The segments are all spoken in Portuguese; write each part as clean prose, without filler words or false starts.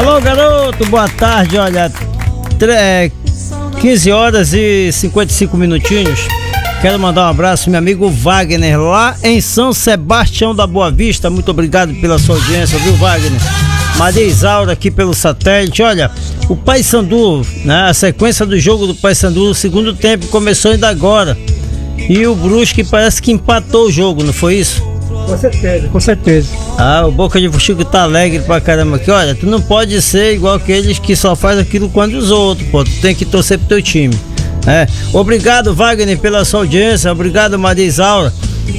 Alô, garoto, boa tarde. Olha, 15 horas e 55 minutinhos. Quero mandar um abraço ao meu amigo Wagner, lá em São Sebastião da Boa Vista. Muito obrigado pela sua audiência, viu, Wagner? Maria Isaura aqui pelo satélite. Olha, o Paysandu, né? A sequência do jogo do Paysandu no segundo tempo começou ainda agora. E o Brusque parece que empatou o jogo, não foi isso? Com certeza, com certeza. Ah, o Boca de Fuxico tá alegre pra caramba aqui. Olha, tu não pode ser igual aqueles que só faz aquilo quando os outros, pô. Tu tem que torcer pro teu time. Obrigado, Wagner, pela sua audiência. Obrigado, Maria Isaura.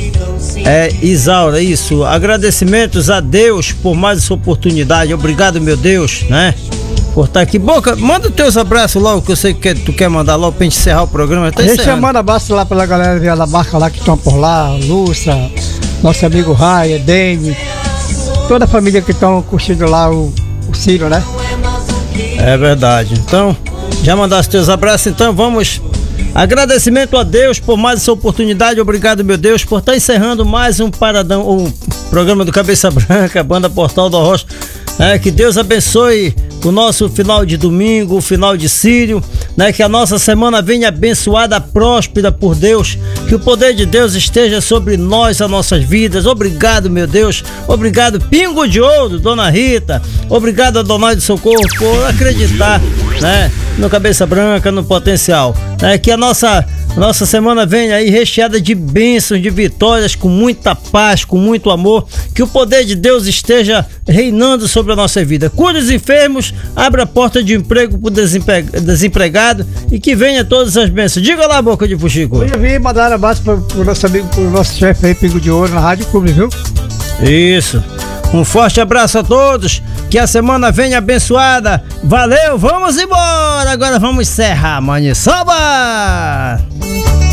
Isaura, isso. Agradecimentos a Deus por mais essa oportunidade. Obrigado, meu Deus, né? Por estar aqui. Boca, manda os teus abraços logo, que eu sei que tu quer mandar logo pra gente encerrar o programa. A gente manda abraço lá pela galera Via da Barca lá que estão por lá, Lúcia, nosso amigo Raia, Dene, toda a família que estão curtindo lá o Ciro, né? É verdade. Então, já mandaste teus abraços, então vamos. Agradecimento a Deus por mais essa oportunidade. Obrigado, meu Deus, por estar encerrando mais um paradão, o programa do Cabeça Branca, Banda Portal do Arrocha. Que Deus abençoe o nosso final de domingo, o final de Sírio, né? Que a nossa semana venha abençoada, próspera por Deus, que o poder de Deus esteja sobre nós, as nossas vidas. Obrigado, meu Deus, obrigado, Pingo de Ouro, Dona Rita, obrigado a Donaldo Socorro por acreditar, né? No Cabeça Branca, no potencial, né? Que a nossa semana venha aí recheada de bênçãos, de vitórias, com muita paz, com muito amor, que o poder de Deus esteja reinando sobre a nossa vida. Cure os enfermos, abra a porta de emprego para o desempregado e que venha todas as bênçãos. Diga lá, Boca de Fuxico. Eu vim mandar um abraço para o nosso amigo, para o nosso chefe aí, Pingo de Ouro, na Rádio Clube, viu? Isso. Um forte abraço a todos, que a semana venha abençoada. Valeu, vamos embora. Agora vamos encerrar, Maniçoba!